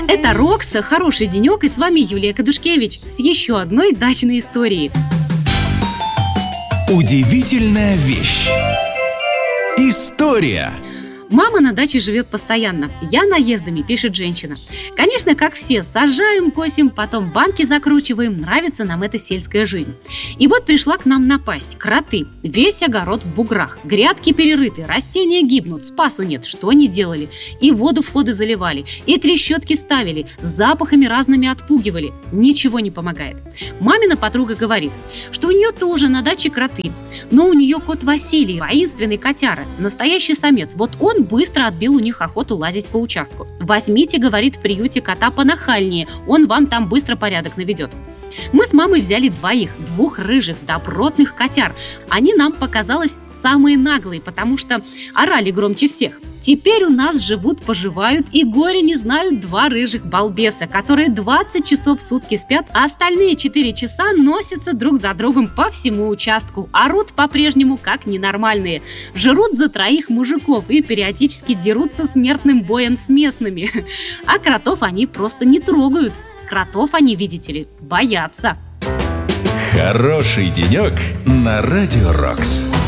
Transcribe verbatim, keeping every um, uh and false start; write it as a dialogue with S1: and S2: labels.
S1: Это Рокса, хороший денек, и с вами Юлия Кадушкевич с еще одной дачной историей.
S2: Удивительная вещь. История.
S1: Мама на даче живет постоянно. Я наездами, пишет женщина. Конечно, как все, сажаем, косим, потом банки закручиваем. Нравится нам эта сельская жизнь. И вот пришла к нам напасть. Кроты. Весь огород в буграх. Грядки перерыты, растения гибнут, спасу нет. Что не делали? И воду входы заливали, и трещотки ставили, запахами разными отпугивали. Ничего не помогает. Мамина подруга говорит, что у нее тоже на даче кроты. Но у нее кот Василий, воинственный котяра, настоящий самец. Вот он быстро отбил у них охоту лазить по участку. Возьмите, говорит, в приюте кота понахальнее, он вам там быстро порядок наведет. Мы с мамой взяли двоих, двух рыжих, добротных котяр. Они нам показалось самые наглые, потому что орали громче всех. Теперь у нас живут, поживают и горе не знают два рыжих балбеса, которые двадцать часов в сутки спят, а остальные четыре часа носятся друг за другом по всему участку. Орут по-прежнему как ненормальные. Жрут за троих мужиков и периодически дерутся смертным боем с местными. А кротов они просто не трогают. Кротов они, видите ли, боятся.
S2: Хороший денек на Радио Рокс.